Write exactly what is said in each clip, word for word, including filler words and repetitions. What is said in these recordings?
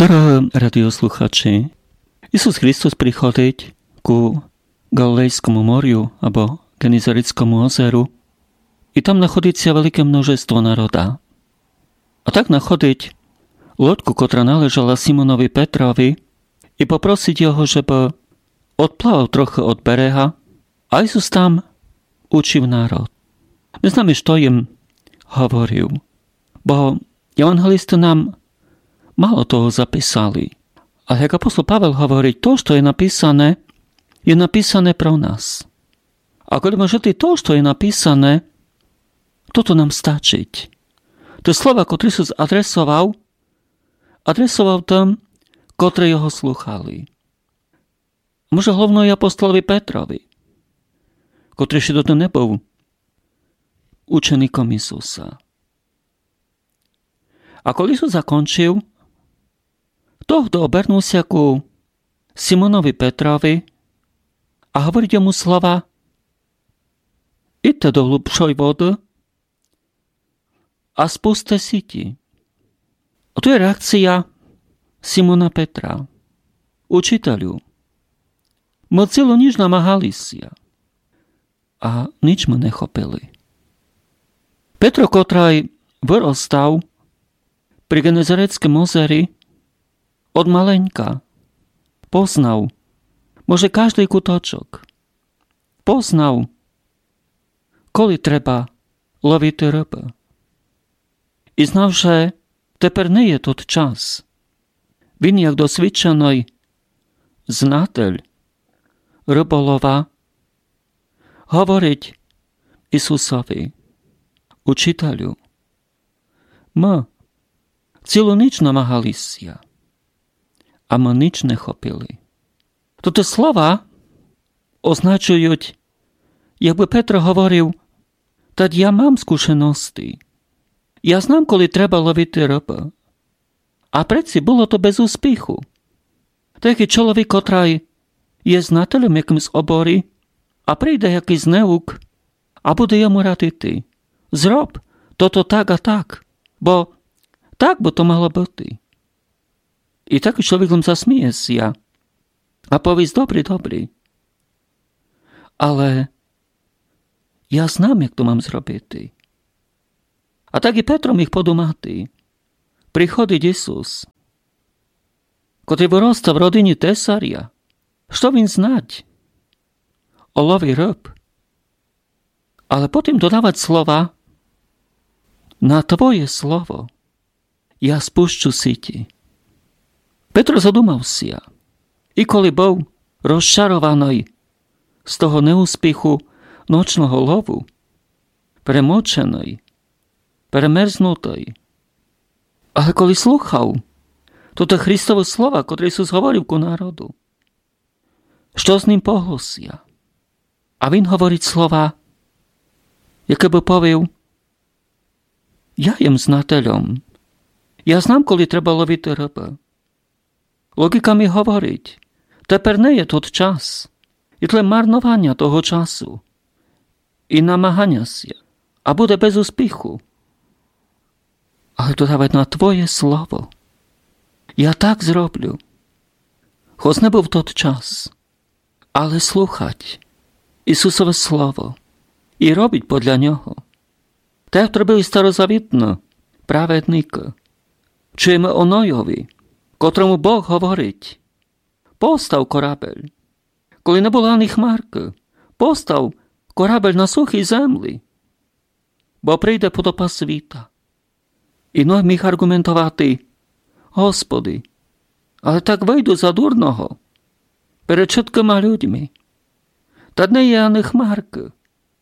Dorohí radiosluchači, Isus Kristus prichodiť ku Galilejskému moriu alebo Genizaretskému ozeru i tam nachodiť sa veľké množstvo národa. A tak nachodiť loďku, ktorá naležala Simonovi Petrovi i poprosiť ho, že by odplával trochu od bereha a Isus tam učil národ. Neznáme, čo im hovoril, bo evangelisti nám málo toho zapísali. Ale jak apostol Pavel hovorí, to, čo je napísané, je napísané pro nás. A keď môžete to, čo je napísané, toto nám stačiť. To slova, ktoré Isus adresoval, adresoval tam, ktorí ho sluchali. Možno hlavno i apostolovi Petrovi, ktorý ešte do toho nebol učeníkom Isusa. A keď Isus zakončil, tohto obernul sa ku Simonovi Petrovi a hovorí mu slova: idte do hlubšej vody a spuste siti. A tu je reakcia Simona Petra. Učiteľu, my celú nič namáhali si a nič mu nechopili. Petro, ktorý vyrostal pri Genezaretskom ozeri, od maleňka poznal, môže každý kutočok. Poznal, koli treba loviť ryby. I znal, že teper nie je tot čas. Він, як досвідчений знатель риболова, говорить Ісусові: учителю, ми цілу ніч намагалися, а ми ніч не хопили. Toto слова означують, якби Петро говорив: «Тад я мам скушеності. Я знам, коли треба ловити рибу». А предці було то без успіху. Такий чоловік, котрий є знателем якимсь оборі, а прийде якийсь неук, а буде йому радити: «Зроб то-то так, а так, бо так би то мало бути». І такий чоловік засміється, а повість: «Добрий, добрий. Але я знам, як то мам зробити». А так і Петро міг подумати. Приходить Ісус, котрий виростав в родині Тесаря. Що він знать о лові риб? Але потім додавать слова: «На Твоє слово я спущу сіті». Петро задумався, і коли був розчарований з того неуспіху ночного лову, перемочений, перемерзнутий, але коли слухав, то те Христове слова, котре Ісус говорив ку народу, що з ним поголося? А він говорить слова, яке би повів: «Я єм знателем. Я знам, коли треба ловити риби. Логіка ми говорить, тепер не є тот час, і тле марнування того часу, і намаганняся, а буде без успіху. Але додавать на Твоє слово я так зроблю». Хоч не був тот час, але слухать Ісусове слово і робить подля нього. Так робили старозавітно праведники. Чуємо о Нойові, котрому Бог говорить: «Постав корабель». Коли не було ані хмарки, постав корабель на сухій землі, бо прийде потопа світа. І Ной міг аргументувати: «Господи, але так вийду за дурного перед чіткими людьми. Та не є ані хмарки.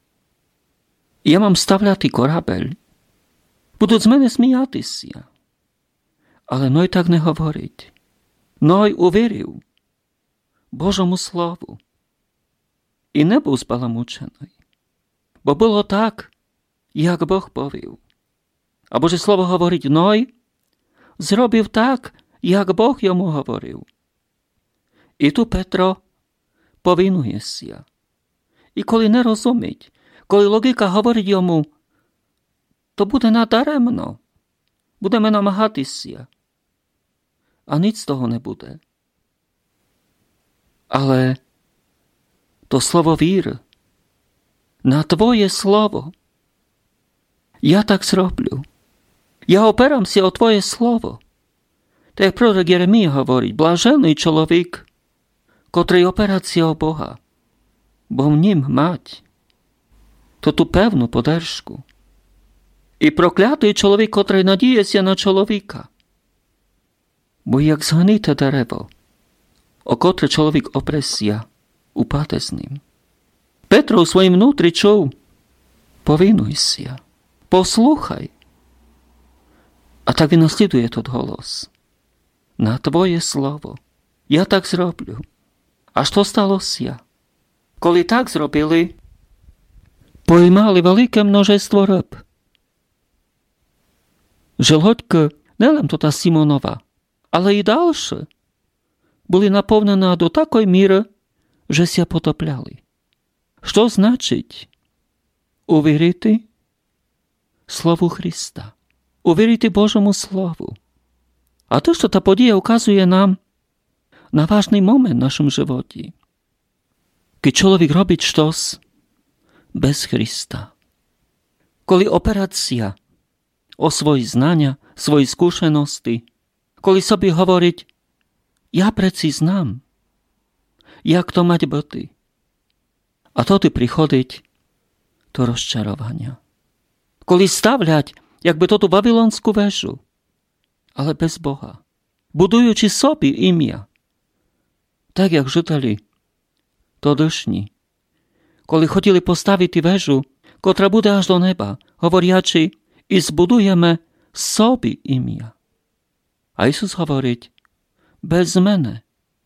Я мам ставляти корабель. Будуть з мене сміятися». Але Ной так не говорить. Ной увірив Божому слову і не був збаламучений. Бо було так, як Бог повів. А Боже Слово говорить: Ной зробив так, як Бог йому говорив. І tu Петро повинується. І коли не розумить, коли логіка говорить йому, то буде надаремно. Будемо намагатися. a nic z toho nebude. Ale to slovo vír, na tvoje slovo, ja tak zrobię. Ja opieram się o tvoje slovo. Tak jak prorok Jeremia hovorí, blažený človek, ktorý opierá się o Boha, bo v ním mať to tú pevnú podržku. I proklятий чоловік, котрий надіється на чоловіка. Бо як згните дерево, о котре чоловік опреся, упаде з ним. Петро у своїм внутрі чув: повинуйся, послухай. А так він наслідує тот голос: на твоє слово, я так зроблю. А що сталося? Коли так зробили, поймали велике множество риб. Желудки, не лише та Симонова, але й дальше, були наповнені до такої міри, що ся потопляли. Що значить увірити Слову Христа, увірити Божому Слову? А те, що та подія указує нам на важний момент в нашому животі, коли чоловік робить щось без Христа. Коли операція o swoje znania, swoje skúsenosti, коли собі говорить: я прeci знам, як то мать бути. А тоді приходить то розчарування. Коли ставлять, якби то ту Вавилонську вежу, але без Бога, будуючи собі ім'я, так як жителі тодішні, коли хотіли поставити вежу, котра буде аж до неба, говорячи: і збудуємо собі ім'я. А Ісус говорить: без мене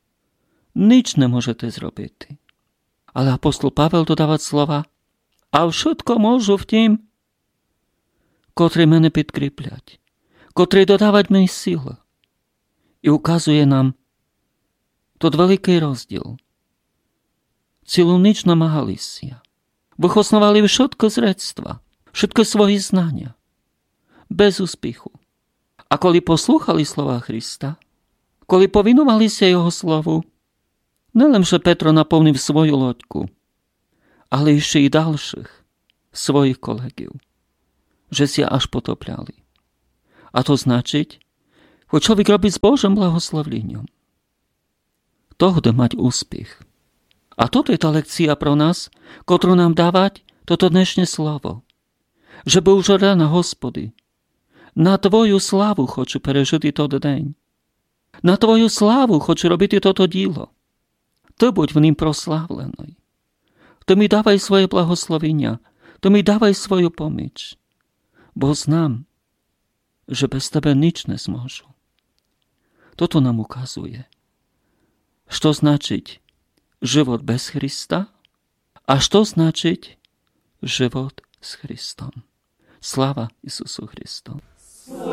ніч не можете зробити. Але апостол Павел додавав слова: а všetko можу в тім, котрі мене підкріплять, котрі додавать мені сили. І указує нам тот великий розділ. Цілу ніч намагалися, вихоснували všetko зредства, všetko свої знання, без успіху. А коли послухали слова Христа, коли повинувалися Його Слову, не лише Петро наповнив свою лодку, але ще й дальших своїх колегів, що ся аж потопляли. А то значить, хоч чоловік робить з Божим благословенням, то буде мати успіх. А то je ta lekcia pro nás, ktorú nám dávať toto dnešné slovo. Že by už rána, Hospody, na Tvoju slávu хочу пережити тот день. На Твою славу хочу робити toto діло. Ти будь в нім прославлений. Ти ми давай своє благословення, ти ми давай свою поміч. Бо знам, що без Тебе ніч не зможу. Toto нам указує, що значить żywot bez Chrysta, a co znaczyć żywot z Chrystem. Sława Jezusu Chrystu.